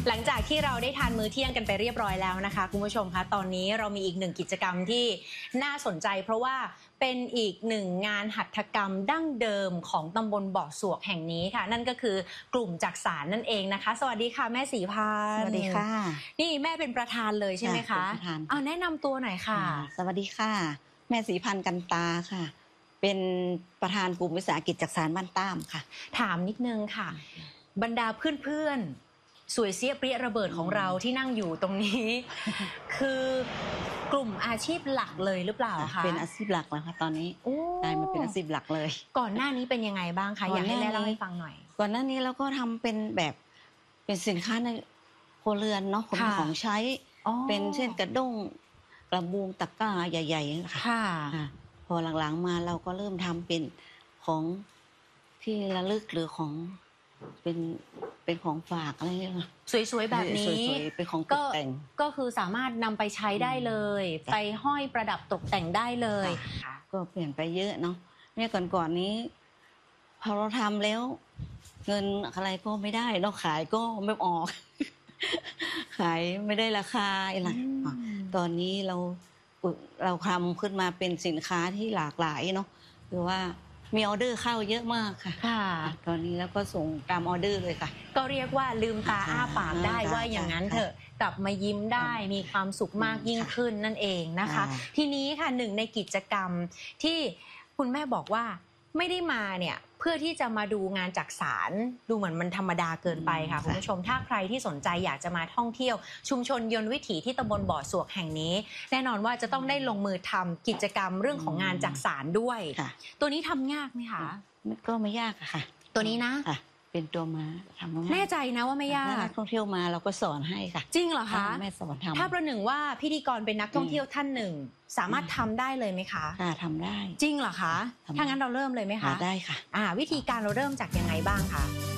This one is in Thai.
หลังจากที่เราได้ทานมื้อเที่ยงกันไปเรียบร้อยแล้วนะคะคุณผู้ชมคะตอนนี้เรามีอีกหนึ่งกิจกรรมที่น่าสนใจเพราะว่าเป็นอีกหนึ่งงานหัตถกรรมดั้งเดิมของตำบลบ่อสวกแห่งนี้ค่ะนั่นก็คือกลุ่มจักสานนั่นเองนะคะสวัสดีค่ะแม่ศรีพันธ์สวัสดีค่ะนี่แม่เป็นประธานเลยใช่ไหมคะเป็นประธานแนะนำตัวหน่อยค่ะสวัสดีค่ะแม่ศรีพันธ์กันตาค่ะเป็นประธานกลุ่มวิสาหกิจจักสานบ้านต้ามค่ะถามนิดนึงค่ะบรรดาเพื่อนๆสวยเสี้ยเปรี้ยระเบิดของเราที่นั่งอยู่ตรงนี้คือกลุ่มอาชีพหลักเลยหรือเปล่าคะเป็นอาชีพหลักแล้วค่ะตอนนี้ได้มาเป็นอาชีพหลักเลยก่อนหน้านี้เป็นยังไงบ้างคะอยากให้แม่เล่าให้ฟังหน่อยก่อนหน้านี้เราก็ทำเป็นแบบเป็นสินค้าในครัวเรือนเนาะของใช้เป็นเช่นกระด้งกระบุงตะกร้าใหญ่ๆค่ะพอหลังๆมาเราก็เริ่มทำเป็นของที่ระลึกหรือของเป็นของฝากอะไรเงี้ยสวยๆแบบนี้เป็นของตกแต่งก็คือสามารถนำไปใช้ได้เลยไปห้อยประดับตกแต่งได้เลยก็เปลี่ยนไปเยอะเนาะเนี่ยก่อนนี้พอเราทำแล้วเงินอะไรก็ไม่ได้เราขายก็ไม่ออกขายไม่ได้ราคาอะไรตอนนี้เราทำขึ้นมาเป็นสินค้าที่หลากหลายเนาะคือว่ามีออเดอร์เข้าเยอะมากค่ะตอนนี้แล้วก็ส่งตามออเดอร์เลยค่ะก็เรียกว่าลืมตาอ้าปากได้ว่าอย่างนั้นเถอะกลับมายิ้มได้มีความสุขมากยิ่งขึ้นนั่นเองนะคะทีนี้ค่ะหนึ่งในกิจกรรมที่คุณแม่บอกว่าไม่ได้มาเนี่ยเพื่อที่จะมาดูงานจักสานดูเหมือนมันธรรมดาเกินไปค่ะคุณผู้ชมถ้าใครที่สนใจอยากจะมาท่องเที่ยวชุมชนยนต์วิถีที่ตำบลบ่อสวกแห่งนี้แน่นอนว่าจะต้องได้ลงมือทำกิจกรรมเรื่องของงานจักสานด้วยตัวนี้ทำยากไหมคะก็ไม่ยากค่ะตัวนี้นะเป็นตัวมาทำง่ายแน่ใจนะว่าไม่ยากนักท่องเที่ยวมาเราก็สอนให้ค่ะจริงเหรอคะแม่สอนทำถ้าประหนึ่งว่าพิธีกรเป็นนักท่องเที่ยวท่านหนึ่งสามารถทำได้เลยไหมคะทำได้จริงเหรอคะถ้างั้นเราเริ่มเลยไหมคะได้ค่ะวิธีการเราเริ่มจากยังไงบ้างคะ